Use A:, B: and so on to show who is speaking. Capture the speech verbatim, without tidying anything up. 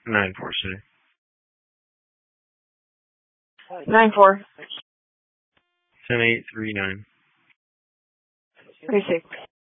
A: Nine four, sir.
B: Nine four.
A: Ten eight three nine.
B: Three six.